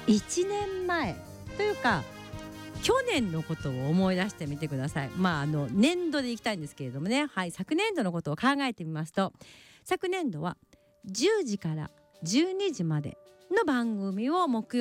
1年前というか去年のことを思い出してみてください。年度でいきたいんですけれどもね、はい、昨年度のことを考えてみますと、昨年度は10時から12時までの番組を木曜